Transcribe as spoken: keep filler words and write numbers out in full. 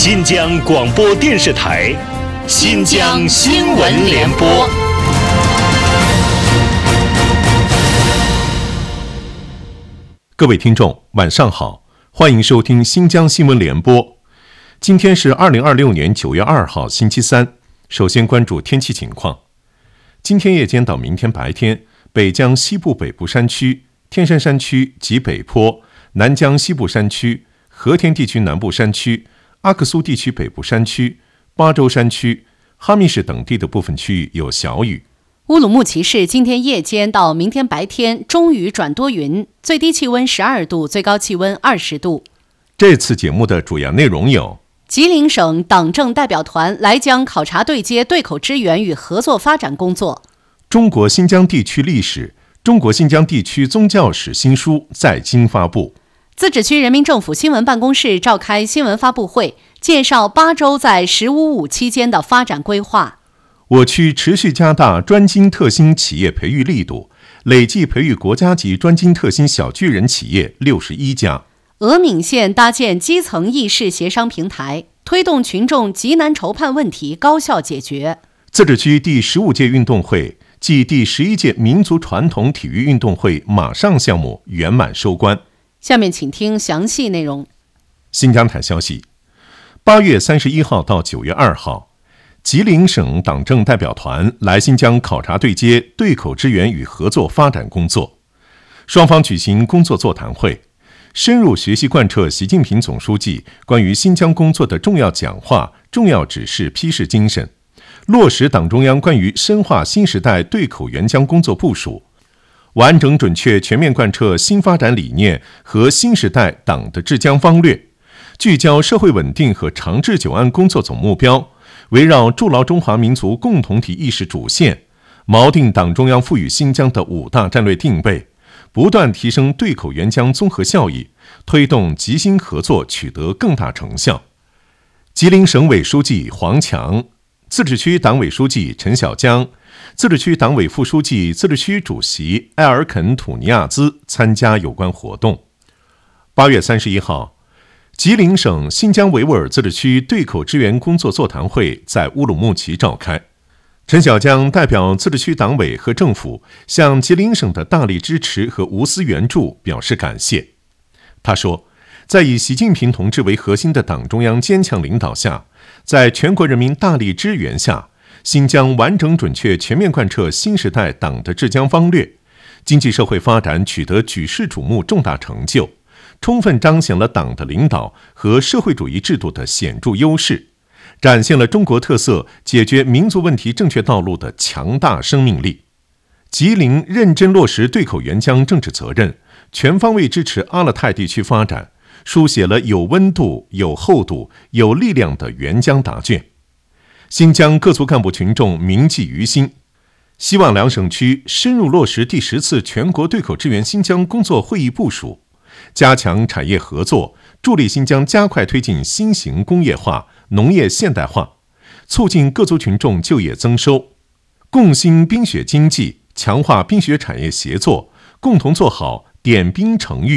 新疆广播电视台新疆新闻联播。 各位听众晚上好，欢迎收听新疆新闻联播。今天是二零二六年九月二号星期三。首先关注天气情况。今天夜间到明天白天，北疆西部北部山区、天山山区及北坡、南疆西部山区、和田地区南部山区、阿克苏地区北部山区、巴州山区、哈密市等地的部分区域有小雨。 乌鲁木齐市今天夜间到明天白天中雨转多云，最低气温十二度，最高气温二十度。 这次节目的主要内容有： 吉林省党政代表团来疆考察对接对口支援与合作发展工作； 中国新疆地区历史、中国新疆地区宗教史新书在京发布； 自治区人民政府新闻办公室召开新闻发布会，介绍巴州在“十五五”期间的发展规划。 我区持续加大专精特新企业培育力度，累计培育国家级专精特新小巨人企业六十一家。 峨岷县搭建基层议事协商平台，推动群众急难愁盼问题高效解决。 自治区第十五届运动会暨第十一届民族传统体育运动会马上项目圆满收官。 下面请听详细内容。 新疆台消息，八月三十一号到九月二号，吉林省党政代表团来新疆考察对接对口支援与合作发展工作，双方举行工作座谈会，深入学习贯彻习近平总书记关于新疆工作的重要讲话、重要指示批示精神，落实党中央关于深化新时代对口援疆工作部署，完整准确全面贯彻新发展理念和新时代党的治疆方略，聚焦社会稳定和长治久安工作总目标，围绕筑牢中华民族共同体意识主线，锚定党中央赋予新疆的五大战略定位，不断提升对口援疆综合效益，推动集心合作取得更大成效。吉林省委书记黄强、自治区党委书记陈小江、自治区党委副书记、自治区主席埃尔肯土尼亚兹参加有关活动。八月三十一号，吉林省新疆维吾尔自治区对口支援工作座谈会在乌鲁木齐召开。陈小江代表自治区党委和政府向吉林省的大力支持和无私援助表示感谢。他说，在以习近平同志为核心的党中央坚强领导下，在全国人民大力支援下，新疆完整准确全面贯彻新时代党的治疆方略，经济社会发展取得举世瞩目重大成就，充分彰显了党的领导和社会主义制度的显著优势，展现了中国特色解决民族问题正确道路的强大生命力。吉林认真落实对口援疆政治责任，全方位支持阿勒泰地区发展，书写了有温度、有厚度、有力量的援疆答卷。新疆各族干部群众铭记于心，希望两省区深入落实第十次全国对口支援新疆工作会议部署，加强产业合作，助力新疆加快推进新型工业化、农业现代化，促进各族群众就业增收，共兴冰雪经济，强化冰雪产业协作，共同做好点冰成玉、